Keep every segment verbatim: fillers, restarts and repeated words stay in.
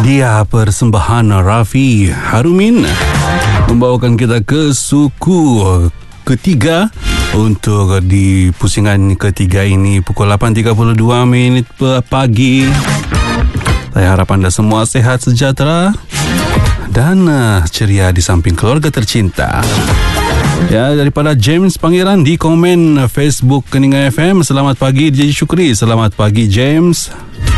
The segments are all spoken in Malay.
Dia persembahan Raffi Harumin membawakan kita ke suku ketiga untuk di pusingan ketiga ini pukul lapan tiga puluh dua minit pagi. Saya harap anda semua sehat sejahtera dan uh, ceria di samping keluarga tercinta. Ya, daripada James Pangeran di komen Facebook Keningan F M. Selamat pagi D J Syukri. Selamat pagi James.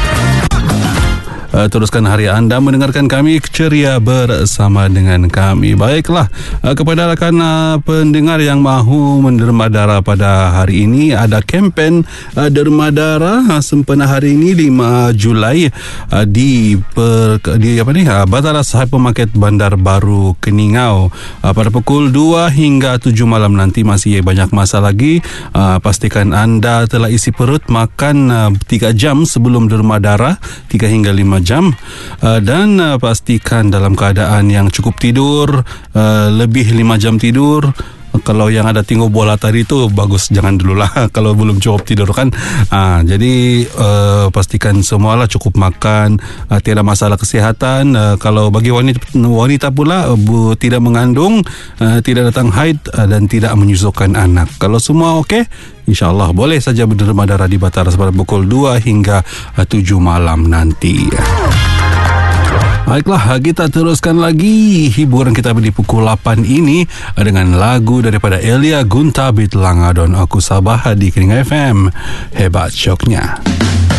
Uh, teruskan hari anda mendengarkan kami ceria bersama dengan kami. Baiklah, uh, kepada rakan uh, pendengar yang mahu menderma darah pada hari ini, ada kempen uh, derma darah uh, sempena hari ini lima Julai uh, di per, di apa ni uh, Bataras Hypermarket Bandar Baru Keningau uh, pada pukul dua hingga tujuh malam nanti. Masih banyak masa lagi. Uh, pastikan anda telah isi perut makan uh, tiga jam sebelum derma darah, tiga hingga lima jam, uh, dan uh, pastikan dalam keadaan yang cukup tidur, uh, lebih lima jam tidur. Kalau yang ada tengok bola tadi tu bagus, jangan dululah kalau belum cukup tidur kan. uh, Jadi uh, pastikan semualah cukup makan, uh, tiada masalah kesihatan. uh, Kalau bagi wanita, wanita pula uh, tidak mengandung, uh, tidak datang haid, uh, dan tidak menyusukan anak. Kalau semua okey, InsyaAllah boleh saja berderma darah di Bataras pada pukul dua hingga tujuh malam nanti. Baiklah, kita teruskan lagi hiburan kita di pukul lapan ini dengan lagu daripada Elia Guntabit Langadon Aku Sabah di Keningan F M. Hebat syoknya.